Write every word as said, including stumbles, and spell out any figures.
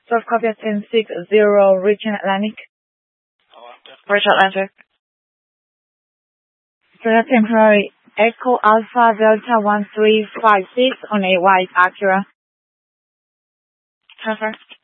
Surf copy at ten six zero, reaching Atlantic. Bridge Atlantic. Toyota temporary Echo Alpha Delta one three five six on a white Acura. Perfect.